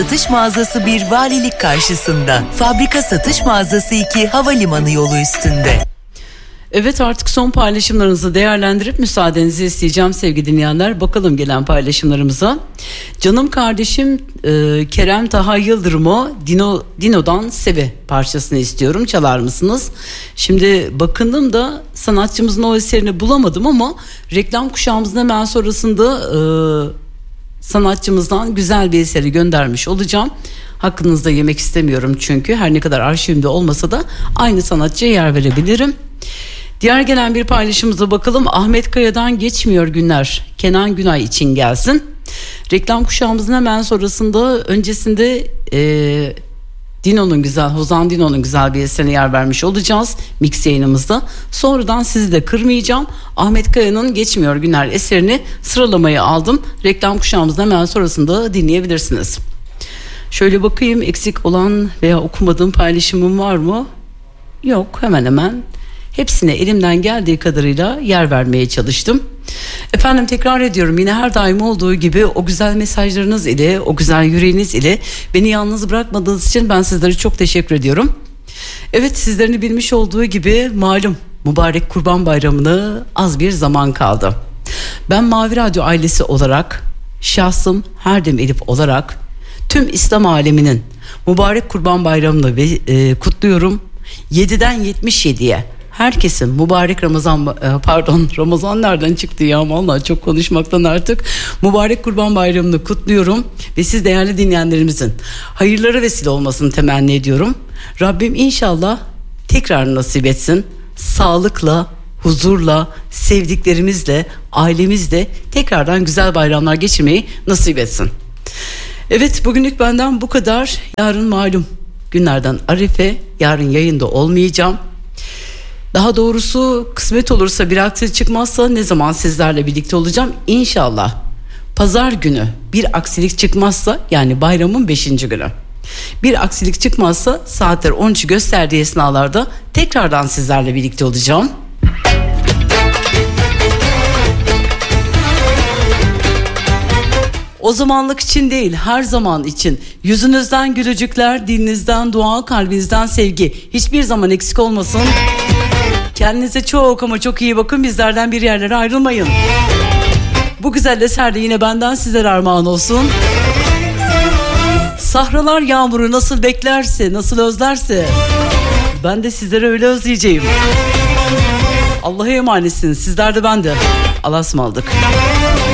Satış mağazası 1 valilik karşısında. Fabrika satış mağazası 2 havalimanı yolu üstünde. Evet, artık son paylaşımlarınızı değerlendirip müsaadenizi isteyeceğim sevgili dinleyenler. Bakalım gelen paylaşımlarımıza. Canım kardeşim Kerem Taha Yıldırım'ı Dino'dan Seve parçasını istiyorum. Çalar mısınız? Şimdi bakındım da sanatçımızın o eserini bulamadım ama reklam kuşağımızın hemen sonrasında sanatçımızdan güzel bir eseri göndermiş olacağım. Hakkınızda yemek istemiyorum çünkü her ne kadar arşivimde olmasa da aynı sanatçıya yer verebilirim. Diğer gelen bir paylaşımıza bakalım. Ahmet Kaya'dan Geçmiyor Günler Kenan Günay için gelsin. Reklam kuşağımızın hemen sonrasında öncesinde Ozan Dino'nun güzel bir eserine yer vermiş olacağız mix yayınımızda. Sonradan sizi de kırmayacağım. Ahmet Kaya'nın Geçmiyor Günler eserini sıralamaya aldım. Reklam kuşağımızın hemen sonrasında dinleyebilirsiniz. Şöyle bakayım, eksik olan veya okumadığım paylaşımım var mı? Yok, hemen hemen hepsine elimden geldiği kadarıyla yer vermeye çalıştım. Efendim, tekrar ediyorum, yine her daim olduğu gibi o güzel mesajlarınız ile, o güzel yüreğiniz ile beni yalnız bırakmadığınız için ben sizlere çok teşekkür ediyorum. Evet, sizlerin bilmiş olduğu gibi malum mübarek Kurban Bayramı'na az bir zaman kaldı. Ben Mavi Radyo ailesi olarak, şahsım Herdem Elif olarak tüm İslam aleminin mübarek Kurban Bayramı'nı kutluyorum. 7'den 77'ye herkesin mübarek Ramazan nereden çıktı ya, vallahi çok konuşmaktan artık. Mübarek Kurban Bayramı'nı kutluyorum ve siz değerli dinleyenlerimizin hayırlara vesile olmasını temenni ediyorum. Rabbim inşallah tekrar nasip etsin. Sağlıkla, huzurla, sevdiklerimizle, ailemizle tekrardan güzel bayramlar geçirmeyi nasip etsin. Evet, bugünlük benden bu kadar. Yarın malum günlerden Arife, yarın yayında olmayacağım. Daha doğrusu kısmet olursa, bir aksilik çıkmazsa ne zaman sizlerle birlikte olacağım? İnşallah pazar günü bir aksilik çıkmazsa, yani bayramın 5. günü. Bir aksilik çıkmazsa saatler 13'ü gösterdiği esnalarda tekrardan sizlerle birlikte olacağım. O zamanlık için değil, her zaman için. Yüzünüzden gülücükler, dilinizden dua, kalbinizden sevgi hiçbir zaman eksik olmasın. Kendinize çok ama çok iyi bakın. Bizlerden bir yerlere ayrılmayın. Bu güzel eser de yine benden sizlere armağan olsun. Sahralar yağmuru nasıl beklerse, nasıl özlerse, ben de sizleri öyle özleyeceğim. Allah'a emanetsiniz. Sizler de ben de. Allah'a ısmarladık.